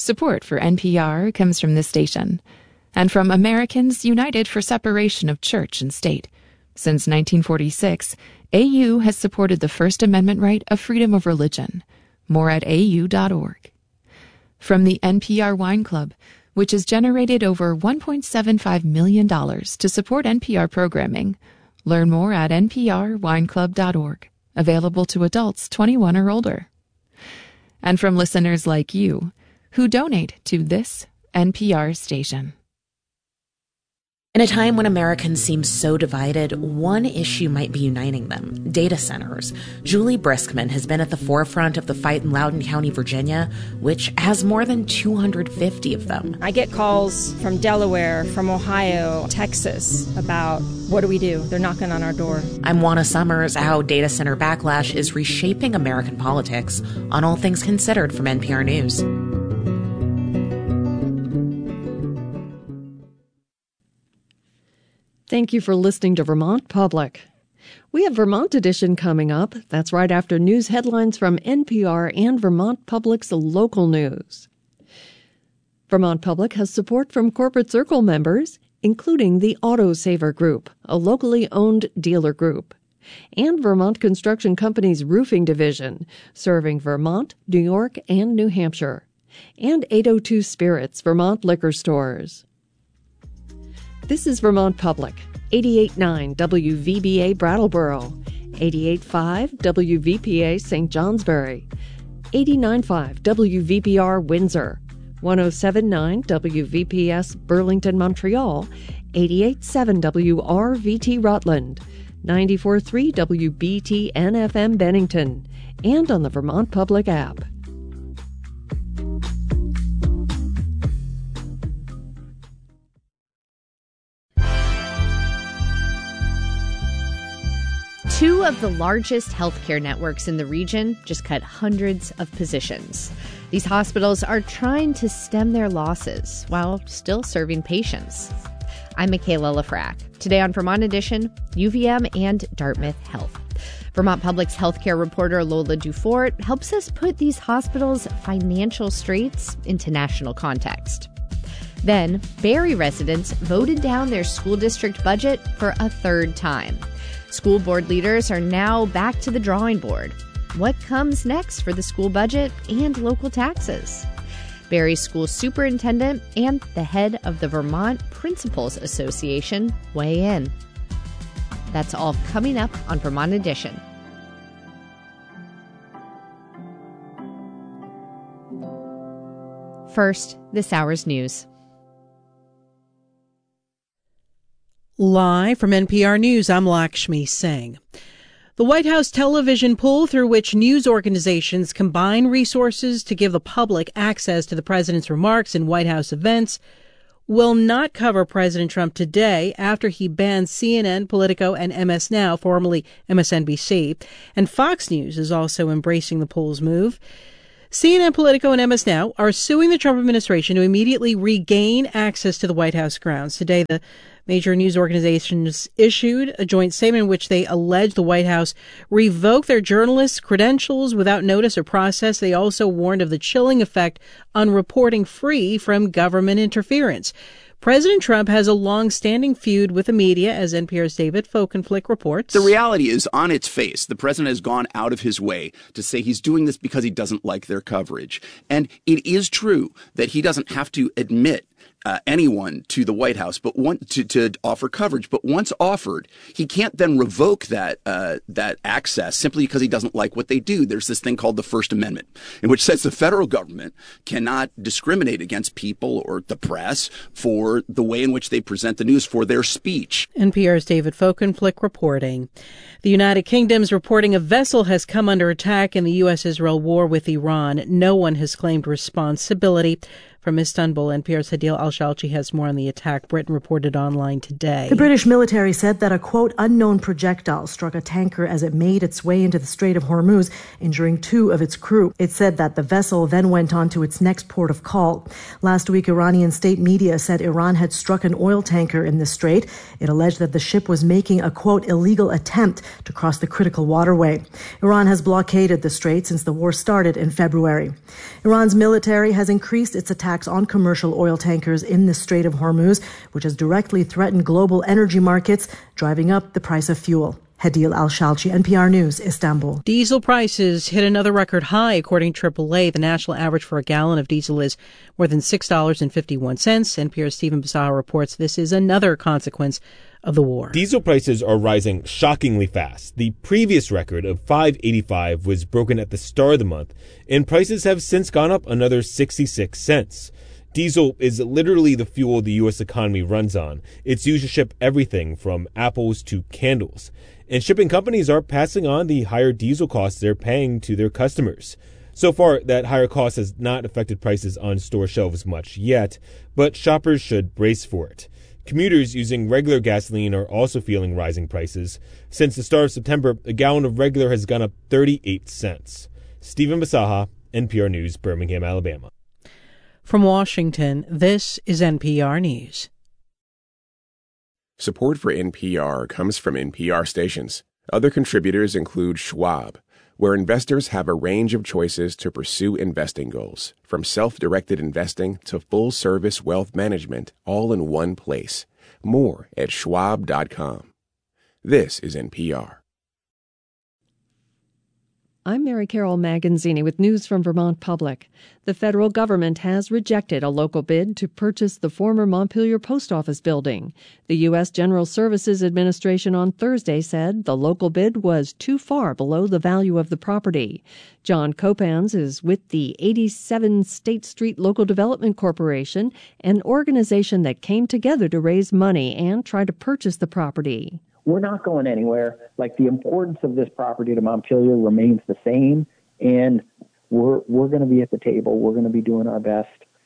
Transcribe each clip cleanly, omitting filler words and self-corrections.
Support for NPR comes from this station and from Americans United for Separation of Church and State. Since 1946, AU has supported the First Amendment right of freedom of religion. More at au.org. From the NPR Wine Club, which has generated over $1.75 million to support NPR programming. Learn more at nprwineclub.org. Available to adults 21 or older. And from listeners like you, who donate to this NPR station. In a time when Americans seem so divided, one issue might be uniting them: data centers. Julie Briskman has been at the forefront of the fight in Loudoun County, Virginia, which has more than 250 of them. I get calls from Delaware, from Ohio, Texas about what do we do? They're knocking on our door. I'm Juana Summers. How data center backlash is reshaping American politics on All Things Considered from NPR News. Thank you for listening to Vermont Public. We have Vermont Edition coming up. That's right after news headlines from NPR and Vermont Public's local news. Vermont Public has support from Corporate Circle members, including the Auto Saver Group, a locally owned dealer group, and Vermont Construction Company's Roofing Division, serving Vermont, New York, and New Hampshire, and 802 Spirits, Vermont liquor stores. This is Vermont Public, 88.9 WVBA Brattleboro, 88.5 WVPA St. Johnsbury, 89.5 WVPR Windsor, 107.9 WVPS Burlington, Montreal, 88.7 WRVT Rutland, 94.3 WBTN FM Bennington, and on the Vermont Public app. Two of the largest healthcare networks in the region just cut hundreds of positions. These hospitals are trying to stem their losses while still serving patients. I'm Michaela Lafrac. Today on Vermont Edition, UVM and Dartmouth Health. Vermont Public's healthcare reporter Lola Dufort helps us put these hospitals' financial straits into national context. Then, Barre residents voted down their school district budget for a third time. School board leaders are now back to the drawing board. What comes next for the school budget and local taxes? Barre's school superintendent and the head of the Vermont Principals Association weigh in. That's all coming up on Vermont Edition. First, this hour's news. Live from NPR News, I'm Lakshmi Singh. The White House television pool through which news organizations combine resources to give the public access to the president's remarks in White House events will not cover President Trump today after he banned CNN, Politico, and MS Now, formerly MSNBC. And Fox News is also embracing the pool's move. CNN, Politico, and MS Now are suing the Trump administration to immediately regain access to the White House grounds. Today, the major news organizations issued a joint statement in which they allege the White House revoked their journalists' credentials without notice or process. They also warned of the chilling effect on reporting free from government interference. President Trump has a long-standing feud with the media, as NPR's David Folkenflik reports. The reality is, on its face, the president has gone out of his way to say he's doing this because he doesn't like their coverage. And it is true that he doesn't have to admit anyone to the White House, but to offer coverage. But once offered, he can't then revoke that access simply because he doesn't like what they do. There's this thing called the First Amendment, in which says the federal government cannot discriminate against people or the press for the way in which they present the news, for their speech. NPR's David Folkenflik reporting. The United Kingdom's reporting a vessel has come under attack in the U.S.-Israel war with Iran. No one has claimed responsibility. From Istanbul, NPR's Hadil Al-Shalchi has more on the attack. Britain reported online today. The British military said that a, quote, unknown projectile struck a tanker as it made its way into the Strait of Hormuz, injuring 2 of its crew. It said that the vessel then went on to its next port of call. Last week, Iranian state media said Iran had struck an oil tanker in the strait. It alleged that the ship was making a, quote, illegal attempt to cross the critical waterway. Iran has blockaded the strait since the war started in February. Iran's military has increased its attacks on commercial oil tankers in the Strait of Hormuz, which has directly threatened global energy markets, driving up the price of fuel. Hadil Al-Shalchi, NPR News, Istanbul. Diesel prices hit another record high. According to AAA, the national average for a gallon of diesel is more than $6.51. NPR's Stephen Basaha reports this is another consequence of the war. Diesel prices are rising shockingly fast. The previous record of $5.85 was broken at the start of the month, and prices have since gone up another 66 cents. Diesel is literally the fuel the U.S. economy runs on. It's used to ship everything from apples to candles. And shipping companies are passing on the higher diesel costs they're paying to their customers. So far, that higher cost has not affected prices on store shelves much yet, but shoppers should brace for it. Commuters using regular gasoline are also feeling rising prices. Since the start of September, a gallon of regular has gone up 38 cents. Stephen Basaha, NPR News, Birmingham, Alabama. From Washington, this is NPR News. Support for NPR comes from NPR stations. Other contributors include Schwab, where investors have a range of choices to pursue investing goals, from self-directed investing to full-service wealth management, all in one place. More at schwab.com. This is NPR. I'm Mary Carol Maganzini with news from Vermont Public. The federal government has rejected a local bid to purchase the former Montpelier Post Office building. The U.S. General Services Administration on Thursday said the local bid was too far below the value of the property. John Copans is with the 87 State Street Local Development Corporation, an organization that came together to raise money and try to purchase the property. We're not going anywhere. Like, the importance of this property to Montpelier remains the same, and we're going to be at the table. We're going to be doing our best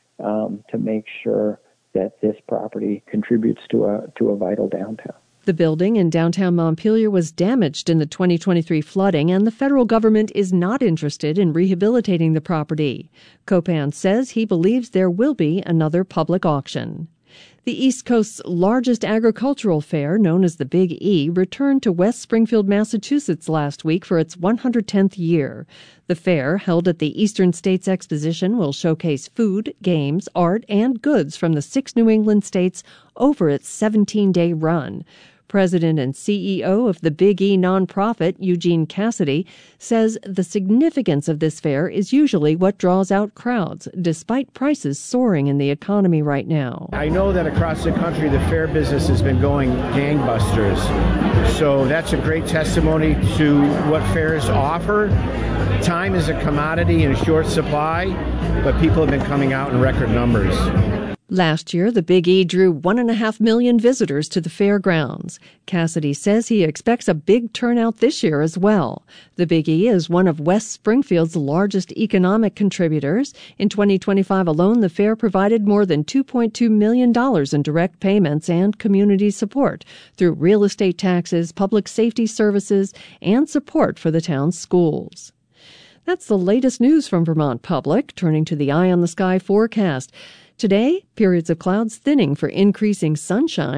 to make sure that this property contributes to a vital downtown. The building in downtown Montpelier was damaged in the 2023 flooding, and the federal government is not interested in rehabilitating the property. Copan says he believes there will be another public auction. The East Coast's largest agricultural fair, known as the Big E, returned to West Springfield, Massachusetts last week for its 110th year. The fair, held at the Eastern States Exposition, will showcase food, games, art, and goods from the 6 New England states over its 17-day run. President and CEO of the Big E nonprofit, Eugene Cassidy, says the significance of this fair is usually what draws out crowds, despite prices soaring in the economy right now. I know that across the country, the fair business has been going gangbusters. So that's a great testimony to what fairs offer. Time is a commodity in short supply, but people have been coming out in record numbers. Last year, the Big E drew 1.5 million visitors to the fairgrounds. Cassidy says he expects a big turnout this year as well. The Big E is one of West Springfield's largest economic contributors. In 2025 alone, the fair provided more than $2.2 million in direct payments and community support through real estate taxes, public safety services, and support for the town's schools. That's the latest news from Vermont Public. Turning to the Eye on the Sky forecast. Today, periods of clouds thinning for increasing sunshine.